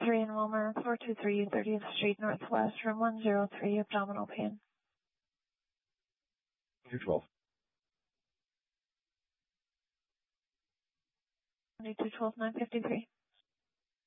3 in Wilmer, 423 30th Street Northwest, room 103, abdominal pain. 212. 212, 953.